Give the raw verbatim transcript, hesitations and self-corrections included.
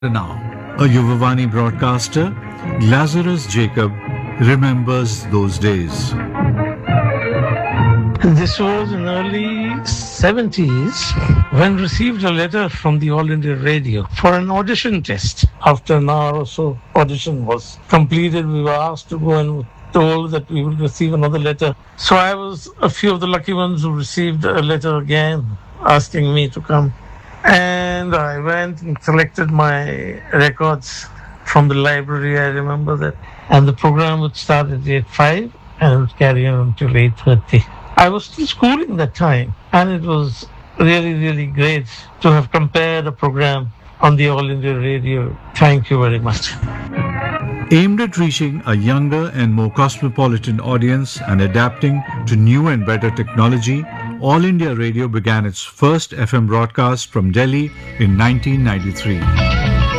Now, a Yuvavani broadcaster, Lazarus Jacob, remembers those days. This was in early seventies when received a letter from the All India Radio for an audition test. After an hour or so, audition was completed. We were asked to go and told that we will receive another letter. So I was a few of the lucky ones who received a letter again asking me to come. And I went and collected my records from the library, I remember that. And the program would start at eight five and would carry on until eight thirty. I was still schooling that time, and it was really, really great to have compared a program on the All India Radio. Thank you very much. Aimed at reaching a younger and more cosmopolitan audience and adapting to new and better technology, All India Radio began its first F M broadcast from Delhi in nineteen ninety-three.